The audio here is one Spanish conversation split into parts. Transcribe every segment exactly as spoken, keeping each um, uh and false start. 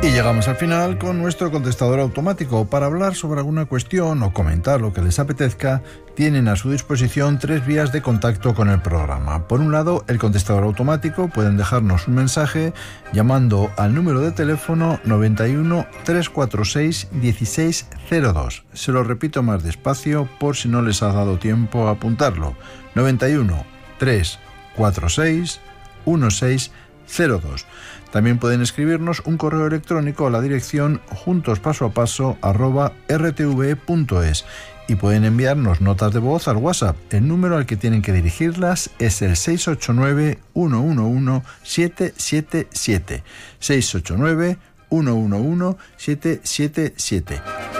Y llegamos al final con nuestro contestador automático. Para hablar sobre alguna cuestión o comentar lo que les apetezca, tienen a su disposición tres vías de contacto con el programa. Por un lado, el contestador automático. Pueden dejarnos un mensaje llamando al número de teléfono noventa y uno, trescientos cuarenta y seis, dieciséis cero dos. Se lo repito más despacio por si no les ha dado tiempo a apuntarlo. noventa y uno, trescientos cuarenta y seis, dieciséis cero dos. También pueden escribirnos un correo electrónico a la dirección juntospasoapaso arroba rtv.es y pueden enviarnos notas de voz al WhatsApp. El número al que tienen que dirigirlas es el seis ocho nueve, uno uno uno, siete siete siete. seis ocho nueve, uno uno uno, siete siete siete.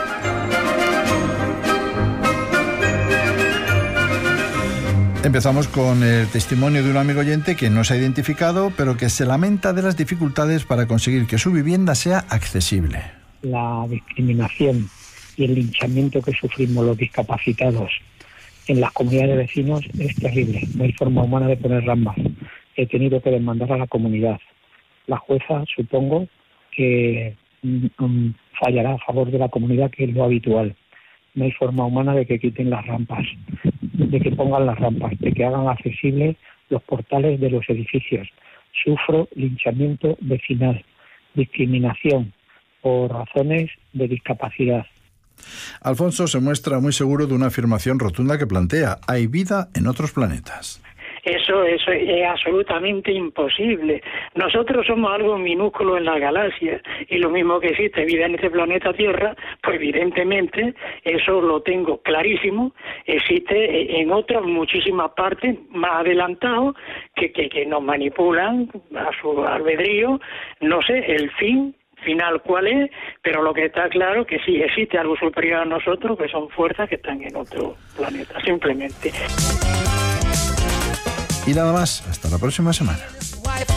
Empezamos con el testimonio de un amigo oyente que no se ha identificado, pero que se lamenta de las dificultades para conseguir que su vivienda sea accesible. La discriminación y el linchamiento que sufrimos los discapacitados en las comunidades de vecinos es terrible. No hay forma humana de poner rambas. He tenido que demandar a la comunidad. La jueza, supongo, que um, fallará a favor de la comunidad, que es lo habitual. No hay forma humana de que quiten las rampas, de que pongan las rampas, de que hagan accesibles los portales de los edificios. Sufro linchamiento vecinal, discriminación por razones de discapacidad. Alfonso se muestra muy seguro de una afirmación rotunda que plantea: hay vida en otros planetas. Eso, eso es absolutamente imposible. Nosotros somos algo minúsculo en la galaxia y lo mismo que existe vida en este planeta Tierra, pues evidentemente eso lo tengo clarísimo. Existe en otras muchísimas partes más adelantados que, que, que nos manipulan a su albedrío. No sé el fin final cuál es, pero lo que está claro que sí existe algo superior a nosotros, que son fuerzas que están en otro planeta, simplemente. Y nada más, hasta la próxima semana.